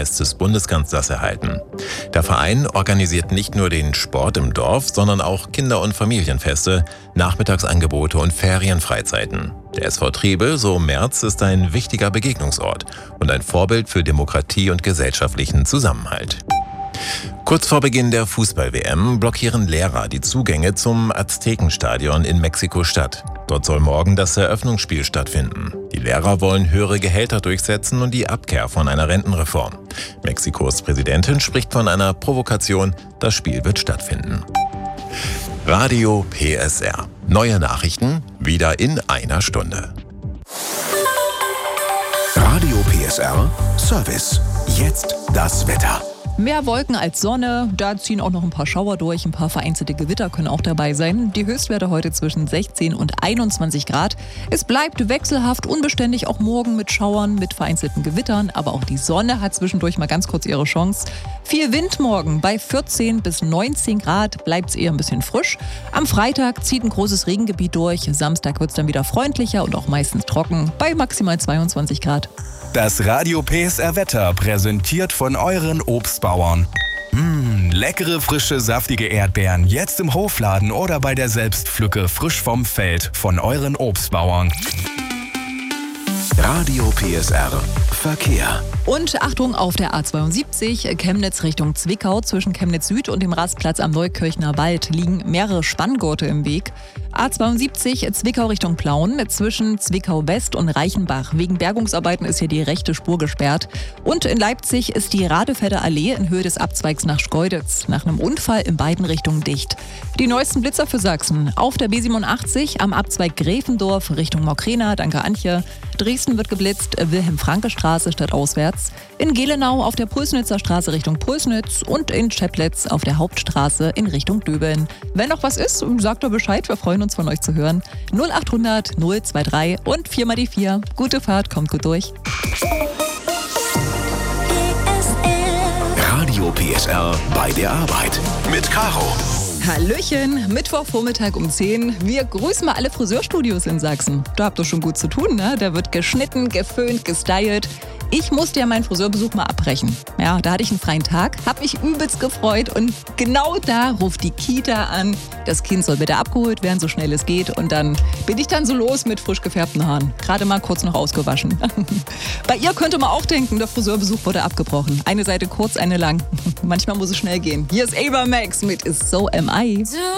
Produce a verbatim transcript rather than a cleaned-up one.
Ausweis des Bundeskanzlers erhalten. Der Verein organisiert nicht nur den Sport im Dorf, sondern auch Kinder- und Familienfeste, Nachmittagsangebote und Ferienfreizeiten. Der S V Trebel, so Merz, ist ein wichtiger Begegnungsort und ein Vorbild für Demokratie und gesellschaftlichen Zusammenhalt. Kurz vor Beginn der Fußball-W M blockieren Lehrer die Zugänge zum Aztekenstadion in Mexiko-Stadt. Dort soll morgen das Eröffnungsspiel stattfinden. Die Lehrer wollen höhere Gehälter durchsetzen und die Abkehr von einer Rentenreform. Mexikos Präsidentin spricht von einer Provokation. Das Spiel wird stattfinden. Radio P S R. Neue Nachrichten wieder in einer Stunde. Radio P S R Service. Jetzt das Wetter. Mehr Wolken als Sonne, da ziehen auch noch ein paar Schauer durch, ein paar vereinzelte Gewitter können auch dabei sein. Die Höchstwerte heute zwischen sechzehn und einundzwanzig Grad. Es bleibt wechselhaft, unbeständig, auch morgen mit Schauern, mit vereinzelten Gewittern. Aber auch die Sonne hat zwischendurch mal ganz kurz ihre Chance. Viel Wind morgen, bei vierzehn bis neunzehn Grad bleibt es eher ein bisschen frisch. Am Freitag zieht ein großes Regengebiet durch. Samstag wird es dann wieder freundlicher und auch meistens trocken, bei maximal zweiundzwanzig Grad. Das Radio P S R Wetter präsentiert von euren Obstbauern. Mmh, leckere, frische, saftige Erdbeeren jetzt im Hofladen oder bei der Selbstpflücke frisch vom Feld von euren Obstbauern. Radio P S R Verkehr. Und Achtung auf der A zweiundsiebzig, Chemnitz Richtung Zwickau. Zwischen Chemnitz Süd und dem Rastplatz am Neukirchner Wald liegen mehrere Spanngurte im Weg. A zweiundsiebzig, Zwickau Richtung Plauen. Zwischen Zwickau West und Reichenbach. Wegen Bergungsarbeiten ist hier die rechte Spur gesperrt. Und in Leipzig ist die Radefelder Allee in Höhe des Abzweigs nach Schkeuditz nach einem Unfall in beiden Richtungen dicht. Die neuesten Blitzer für Sachsen. Auf der B siebenundachtzig am Abzweig Gräfendorf Richtung Mokrena. Danke Antje. Dresden wird geblitzt, Wilhelm-Franke-Straße statt auswärts. In Gelenau auf der Pulsnitzer Straße Richtung Pulsnitz und in Scheplitz auf der Hauptstraße in Richtung Döbeln. Wenn noch was ist, sagt doch Bescheid, wir freuen uns von euch zu hören. null achthundert null drei und vier mal die vier. Gute Fahrt, kommt gut durch. Radio P S R bei der Arbeit mit Caro. Hallöchen, Mittwochvormittag um zehn. Wir grüßen mal alle Friseurstudios in Sachsen. Da habt ihr schon gut zu tun, ne? Da wird geschnitten, geföhnt, gestylt. Ich musste ja meinen Friseurbesuch mal abbrechen. Ja, da hatte ich einen freien Tag, hab mich übelst gefreut und genau da ruft die Kita an. Das Kind soll bitte abgeholt werden, so schnell es geht. Und dann bin ich dann so los mit frisch gefärbten Haaren. Gerade mal kurz noch ausgewaschen. Bei ihr könnte man auch denken, der Friseurbesuch wurde abgebrochen. Eine Seite kurz, eine lang. Manchmal muss es schnell gehen. Hier ist Ava Max mit Is So Am I.